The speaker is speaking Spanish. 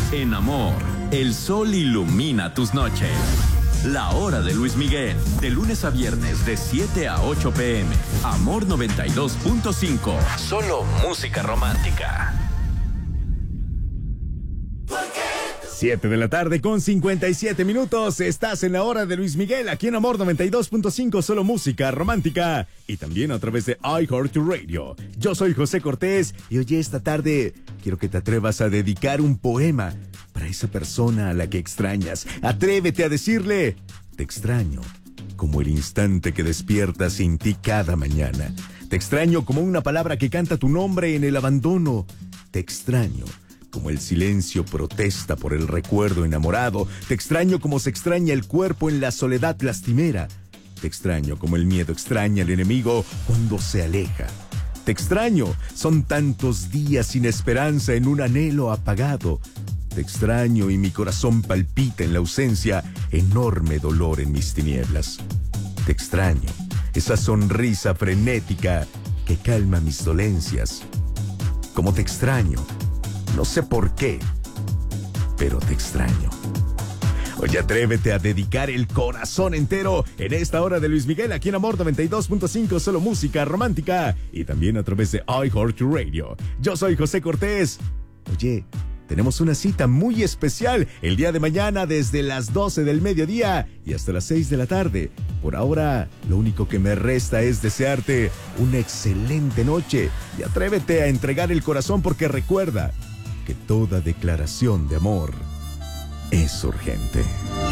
En Amor, el sol ilumina tus noches. La hora de Luis Miguel, de lunes a viernes de 7 a 8 p.m. Amor 92.5. Solo música romántica. 7 de la tarde con 57 minutos. Estás en la hora de Luis Miguel, aquí en Amor 92.5, solo música romántica. Y también a través de iHeartRadio. Yo soy José Cortés y oye, esta tarde quiero que te atrevas a dedicar un poema para esa persona a la que extrañas. Atrévete a decirle: te extraño como el instante que despiertas sin ti cada mañana. Te extraño como una palabra que canta tu nombre en el abandono. Te extraño como el silencio protesta por el recuerdo enamorado. Te extraño como se extraña el cuerpo en la soledad lastimera. Te extraño como el miedo extraña al enemigo cuando se aleja. Te extraño, son tantos días sin esperanza en un anhelo apagado. Te extraño y mi corazón palpita en la ausencia, enorme dolor en mis tinieblas. Te extraño, esa sonrisa frenética que calma mis dolencias. Como te extraño, no sé por qué, pero te extraño. Oye, atrévete a dedicar el corazón entero en esta hora de Luis Miguel, aquí en Amor 92.5, solo música romántica. Y también a través de iHeartRadio. Yo soy José Cortés. Oye, tenemos una cita muy especial el día de mañana desde las 12 del mediodía y hasta las 6 de la tarde. Por ahora, lo único que me resta es desearte una excelente noche. Y atrévete a entregar el corazón porque recuerda que toda declaración de amor es urgente.